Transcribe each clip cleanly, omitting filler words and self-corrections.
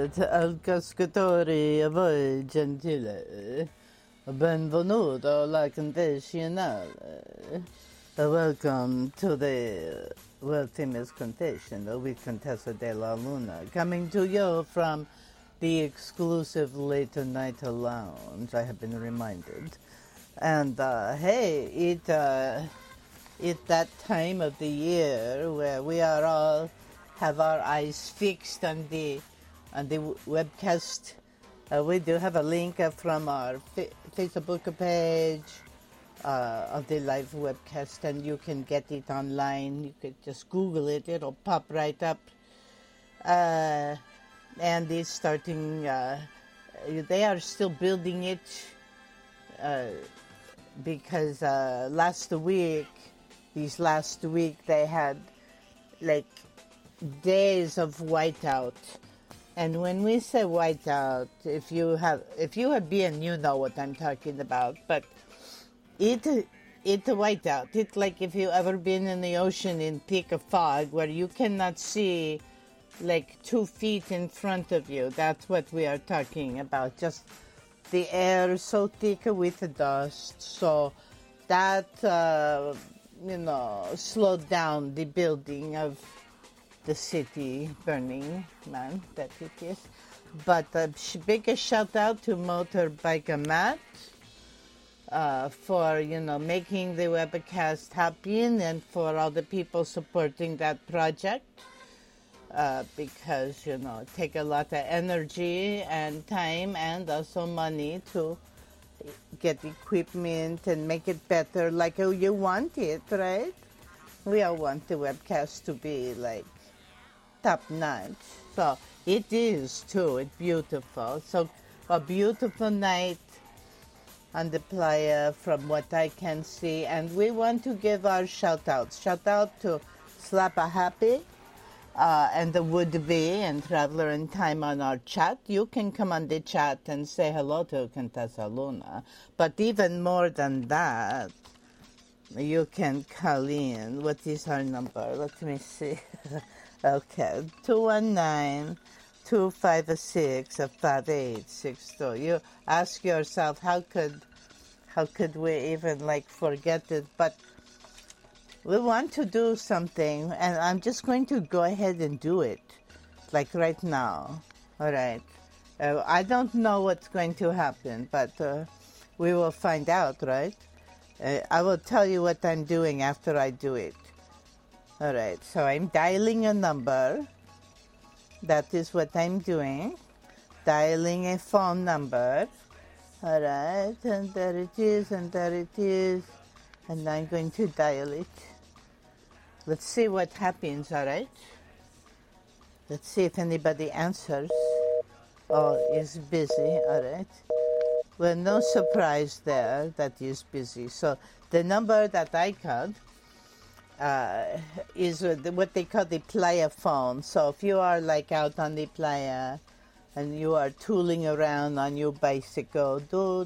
al cascatore a voi gentile, benvenuto alla confessionale. Welcome to the world famous confession with Contessa de la Luna, coming to you from the exclusive late night lounge, I have been reminded. And hey, it's that time of the year where we are all have our eyes fixed on the webcast. We do have a link from our Facebook page of the live webcast, and you can get it online. You could just Google it; it'll pop right up. And it's starting. They are still building it because these last week they had like days of whiteout. And when we say whiteout, if you have been, you know what I'm talking about. But it's a whiteout. It's like if you ever been in the ocean in thick fog where you cannot see like 2 feet in front of you. That's what we are talking about. Just the air is so thick with the dust. So that slowed down the building of the city burning, man, that it is. But a big shout out to Motorbike Matt for, making the webcast happen, and for all the people supporting that project because, it takes a lot of energy and time and also money to get equipment and make it better like you want it, right? We all want the webcast to be like top notch. So it is too. It's beautiful. So a beautiful night on the playa from what I can see. And we want to give our shout outs. Shout out to Slappa Happy and the Would Be and Traveler in Time on our chat. You can come on the chat and say hello to Contessa Luna. But even more than that, you can call in. What is our number? Let me see. Okay, 219-256-5862. You ask yourself, how could we even forget it? But we want to do something, and I'm just going to go ahead and do it, like right now. All right. I don't know what's going to happen, but we will find out, right? I will tell you what I'm doing after I do it. All right, so I'm dialing a number. That is what I'm doing. Dialing a phone number. All right, and there it is, and there it is. And I'm going to dial it. Let's see what happens, all right? Let's see if anybody answers. Oh, is busy, all right. Well, no surprise there that is busy. So the number that I called is what they call the playa phone. So if you are out on the playa and you are tooling around on your bicycle,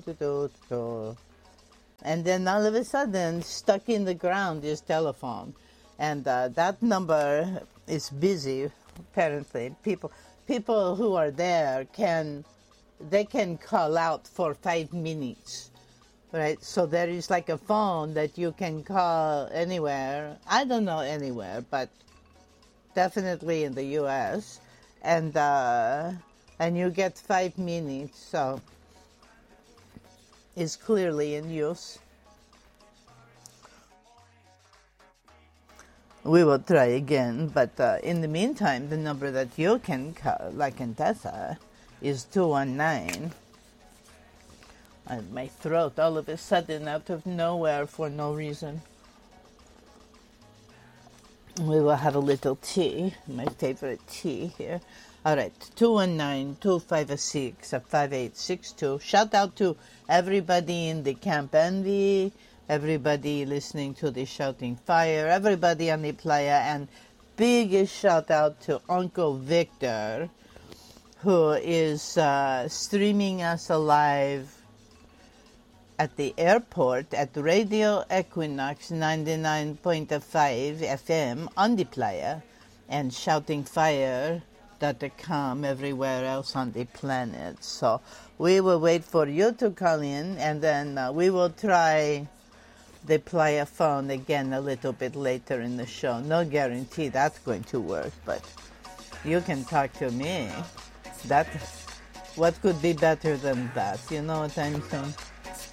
and then all of a sudden, stuck in the ground is telephone. And that number is busy, apparently. People who are there can call out for 5 minutes. Right, so there is a phone that you can call anywhere. I don't know anywhere, but definitely in the U.S. And you get 5 minutes, so it's clearly in use. We will try again, but in the meantime, the number that you can call, like Contessa, is 219. And my throat all of a sudden out of nowhere for no reason. We will have a little tea, my favorite tea here. All right, 219-256-5862. Shout out to everybody in the Camp Envy, everybody listening to the Shouting Fire, everybody on the playa, and biggest shout out to Uncle Victor, who is streaming us live at the airport at Radio Equinox 99.5 FM on the playa, and Shouting Fire that come everywhere else on the planet. So we will wait for you to call in, and then we will try the Playa phone again a little bit later in the show. No guarantee that's going to work, but you can talk to me. What could be better than that? You know what I'm saying?